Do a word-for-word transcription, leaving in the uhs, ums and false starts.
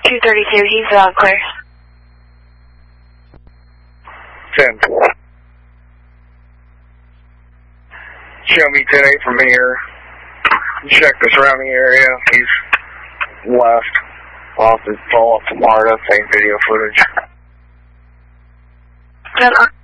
two thirty-two, he's uh, clear. ten. Show me ten eight from here. Check the surrounding area. He's left. Off his fall up to MARTA, same video footage. ten